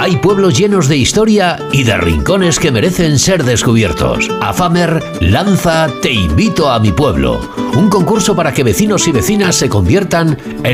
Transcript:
Hay pueblos llenos de historia y de rincones que merecen ser descubiertos. AFAMER lanza Te invito a mi pueblo, un concurso para que vecinos y vecinas se conviertan en